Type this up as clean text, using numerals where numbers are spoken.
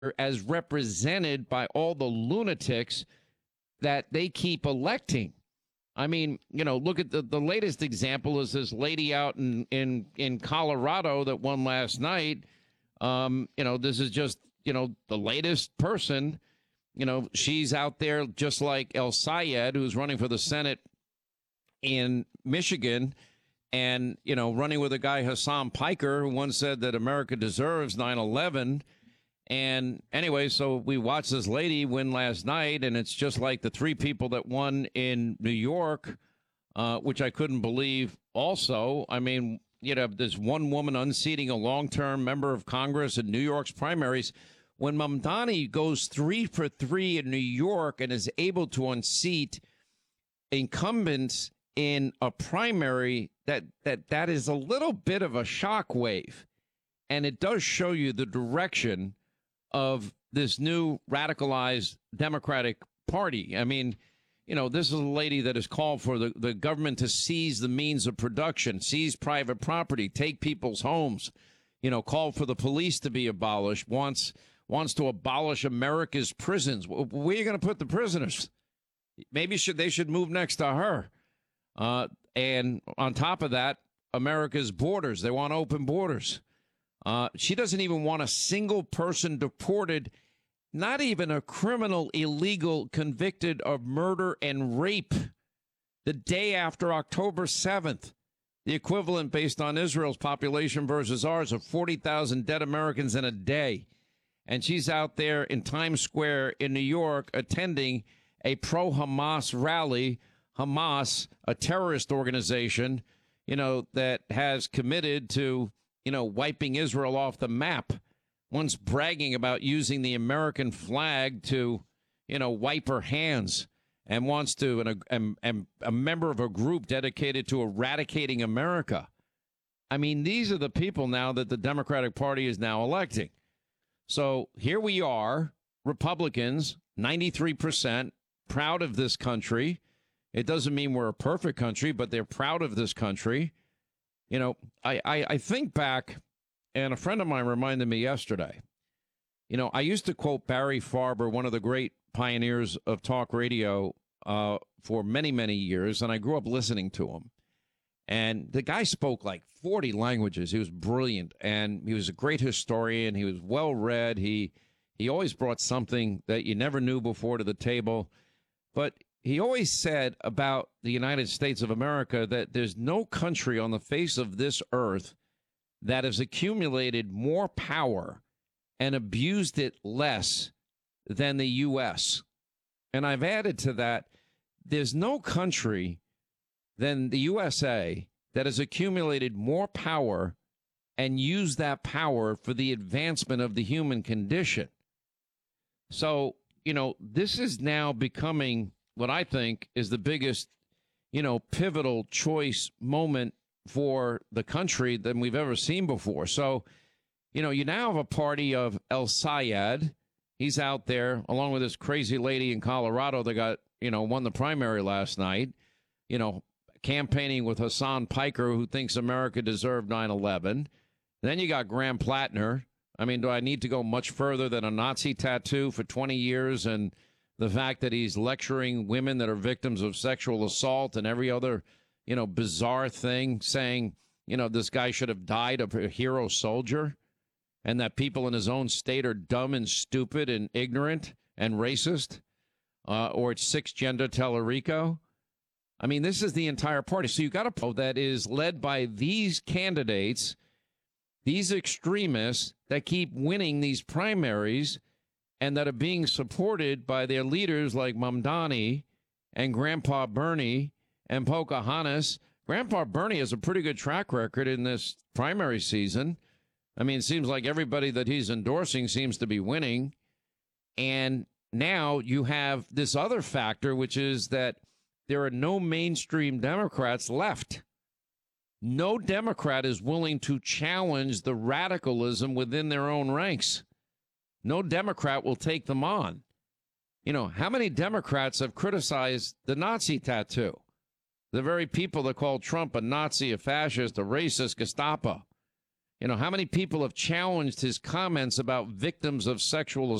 as represented by all the lunatics that they keep electing. I mean, look at the latest example is this lady out in Colorado that won last night. This is just, the latest person. She's out there just like El Sayed, who's running for the Senate in Michigan and, running with a guy, Hassan Piker, who once said that America deserves 9/11. And anyway, so we watched this lady win last night, and it's just like the three people that won in New York, which I couldn't believe also. I mean, there's one woman unseating a long-term member of Congress in New York's primaries. When Mamdani goes 3 for 3 in New York and is able to unseat incumbents in a primary, that is a little bit of a shockwave. And it does show you the direction of this new radicalized Democratic Party. I mean, this is a lady that has called for the government to seize the means of production, seize private property, take people's homes, call for the police to be abolished, wants to abolish America's prisons. Where are you going to put the prisoners? Maybe they should move next to her. And on top of that, America's borders. They want open borders. She doesn't even want a single person deported, not even a criminal illegal convicted of murder and rape the day after October 7th, the equivalent based on Israel's population versus ours of 40,000 dead Americans in a day. And she's out there in Times Square in New York attending a pro-Hamas rally. Hamas, a terrorist organization, that has committed to wiping Israel off the map, once bragging about using the American flag to, wipe her hands, and wants to, and a member of a group dedicated to eradicating America. I mean, these are the people now that the Democratic Party is now electing. So here we are, Republicans, 93%, proud of this country. It doesn't mean we're a perfect country, but they're proud of this country. I think back, and a friend of mine reminded me yesterday, I used to quote Barry Farber, one of the great pioneers of talk radio for many, many years, and I grew up listening to him. And the guy spoke like 40 languages. He was brilliant, and he was a great historian. He was well-read. He always brought something that you never knew before to the table. But he always said about the United States of America that there's no country on the face of this earth that has accumulated more power and abused it less than the U.S. And I've added to that, there's no country than the USA that has accumulated more power and used that power for the advancement of the human condition. So, this is now becoming what I think is the biggest, pivotal choice moment for the country than we've ever seen before. So, you now have a party of El Sayed. He's out there along with this crazy lady in Colorado that got, won the primary last night, campaigning with Hassan Piker, who thinks America deserved 9/11. Then you got Graham Plattner. I mean, do I need to go much further than a Nazi tattoo for 20 years and the fact that he's lecturing women that are victims of sexual assault and every other, bizarre thing, saying, this guy should have died a hero soldier, and that people in his own state are dumb and stupid and ignorant and racist, or it's six-gender Tellerico. I mean, this is the entire party. So you've got a poll that is led by these candidates, these extremists that keep winning these primaries and that are being supported by their leaders like Mamdani and Grandpa Bernie and Pocahontas. Grandpa Bernie has a pretty good track record in this primary season. I mean, it seems like everybody that he's endorsing seems to be winning. And now you have this other factor, which is that there are no mainstream Democrats left. No Democrat is willing to challenge the radicalism within their own ranks. No Democrat will take them on. How many Democrats have criticized the Nazi tattoo? The very people that call Trump a Nazi, a fascist, a racist, Gestapo. You know, how many people have challenged his comments about victims of sexual